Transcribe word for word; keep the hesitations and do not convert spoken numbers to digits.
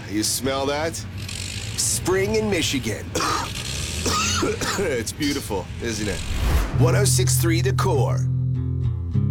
You smell that? Spring in Michigan. It's beautiful, isn't it? one oh six point three The Core.